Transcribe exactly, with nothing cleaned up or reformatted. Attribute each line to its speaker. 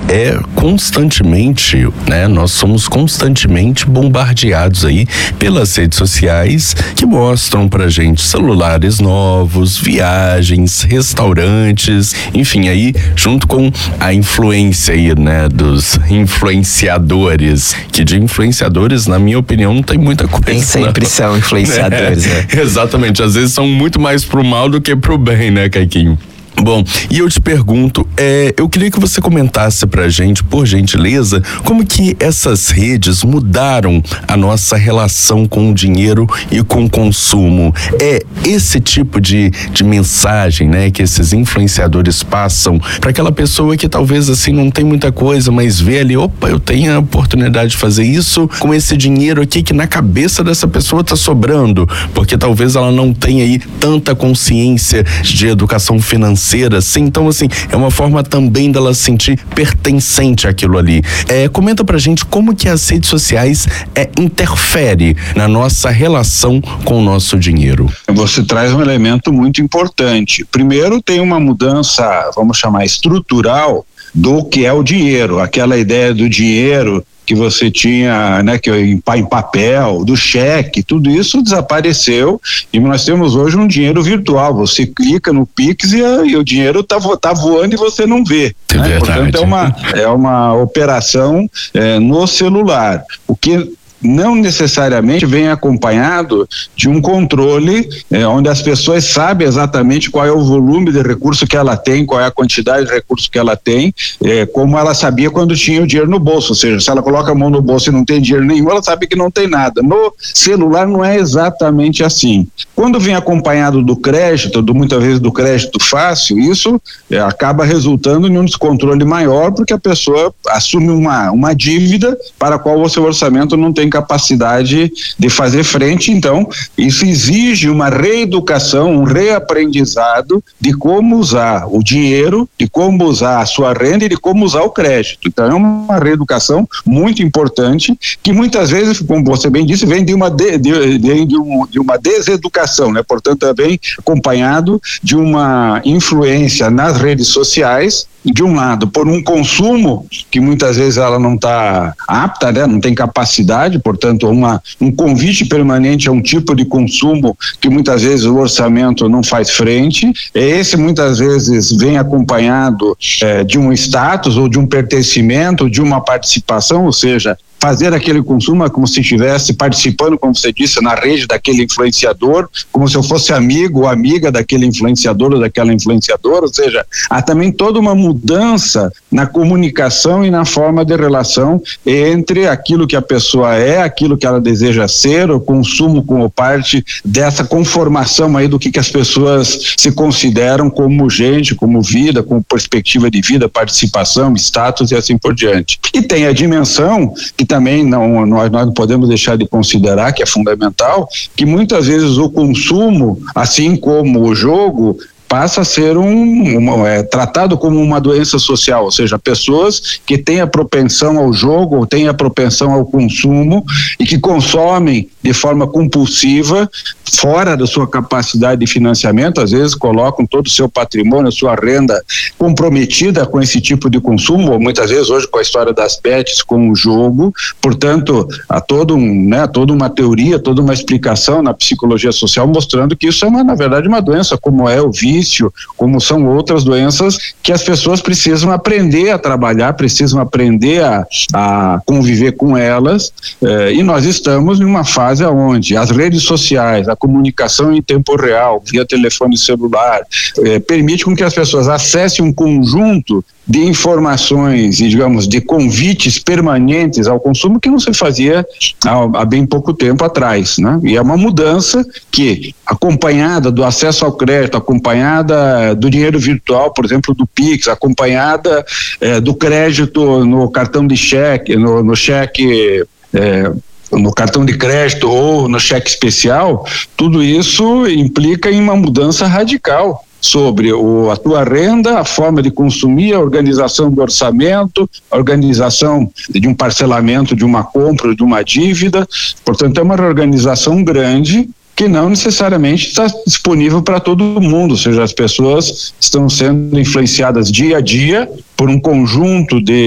Speaker 1: é constantemente, né? Nós somos constantemente bombardeados aí pelas redes sociais que mostram pra gente celulares novos, viagens, restaurantes, enfim, aí junto com a influência aí, né, dos influenciadores, que de influenciadores, na minha opinião, não tem muita coisa.
Speaker 2: Nem sempre
Speaker 1: não.
Speaker 2: são influenciadores,
Speaker 1: é,
Speaker 2: né?
Speaker 1: Exatamente, às vezes são muito mais pro mal do que pro bem, né, Caiquinho? Bom, e eu te pergunto, é, eu queria que você comentasse pra gente, por gentileza, como que essas redes mudaram a nossa relação com o dinheiro e com o consumo. É esse tipo de, de mensagem, né, que esses influenciadores passam pra aquela pessoa que talvez assim não tem muita coisa, mas vê ali, opa, eu tenho a oportunidade de fazer isso com esse dinheiro aqui que na cabeça dessa pessoa tá sobrando, porque talvez ela não tenha aí tanta consciência de educação financeira. Assim, então assim, é uma forma também dela se sentir pertencente àquilo ali. É, comenta pra gente como que as redes sociais é, interfere na nossa relação com o nosso dinheiro.
Speaker 3: Você traz um elemento muito importante. Primeiro, tem uma mudança, vamos chamar estrutural, do que é o dinheiro, aquela ideia do dinheiro que você tinha, né, que em, em papel, do cheque, tudo isso desapareceu e nós temos hoje um dinheiro virtual. Você clica no Pix e, a, e o dinheiro tá, tá voando e você não vê.
Speaker 1: É
Speaker 3: né? Portanto, é uma, é uma operação é, no celular. O que não necessariamente vem acompanhado de um controle eh, onde as pessoas sabem exatamente qual é o volume de recurso que ela tem, qual é a quantidade de recurso que ela tem, eh, como ela sabia quando tinha o dinheiro no bolso. Ou seja, se ela coloca a mão no bolso e não tem dinheiro nenhum, ela sabe que não tem nada. No celular não é exatamente assim. Quando vem acompanhado do crédito, do, muitas vezes do crédito fácil, isso eh, acaba resultando em um descontrole maior, porque a pessoa assume uma, uma dívida para a qual o seu orçamento não tem capacidade de fazer frente. Então isso exige uma reeducação, um reaprendizado de como usar o dinheiro, de como usar a sua renda e de como usar o crédito. Então é uma reeducação muito importante que muitas vezes, como você bem disse, vem de uma, de, de, de, de, um, de uma deseducação, né? Portanto é bem acompanhado de uma influência nas redes sociais, de um lado, por um consumo que muitas vezes ela não está apta, né? Não tem capacidade, portanto, uma, um convite permanente a um tipo de consumo que muitas vezes o orçamento não faz frente. Esse muitas vezes vem acompanhado eh, de um status ou de um pertencimento, de uma participação, ou seja, fazer aquele consumo é como se estivesse participando, como você disse, na rede daquele influenciador, como se eu fosse amigo ou amiga daquele influenciador ou daquela influenciadora. Ou seja, há também toda uma mudança na comunicação e na forma de relação entre aquilo que a pessoa é, aquilo que ela deseja ser, o consumo como parte dessa conformação aí do que, que as pessoas se consideram como gente, como vida, como perspectiva de vida, participação, status e assim por diante. E tem a dimensão que também não, nós, nós não podemos deixar de considerar, que é fundamental, que muitas vezes o consumo, assim como o jogo, passa a ser um, uma, é, tratado como uma doença social, ou seja, pessoas que têm a propensão ao jogo, ou têm a propensão ao consumo e que consomem de forma compulsiva, fora da sua capacidade de financiamento, às vezes colocam todo o seu patrimônio, a sua renda comprometida com esse tipo de consumo, ou muitas vezes hoje com a história das bets, com o jogo. Portanto, há todo um, né, toda uma teoria, toda uma explicação na psicologia social mostrando que isso é uma, na verdade, uma doença, como é o vício, como são outras doenças que as pessoas precisam aprender a trabalhar, precisam aprender a, a conviver com elas, eh, e nós estamos em uma fase onde as redes sociais, a comunicação em tempo real, via telefone celular, eh, permite com que as pessoas acessem um conjunto de informações e, digamos, de convites permanentes ao consumo que não se fazia há, há bem pouco tempo atrás, né? E é uma mudança que, acompanhada do acesso ao crédito, acompanhada do dinheiro virtual, por exemplo, do Pix, acompanhada eh, do crédito no cartão de cheque, no, no cheque eh, no cartão de crédito ou no cheque especial, tudo isso implica em uma mudança radical sobre o, a tua renda, a forma de consumir, a organização do orçamento, a organização de um parcelamento de uma compra, de uma dívida. Portanto, é uma reorganização grande que não necessariamente está disponível para todo mundo, ou seja, as pessoas estão sendo influenciadas dia a dia por um conjunto de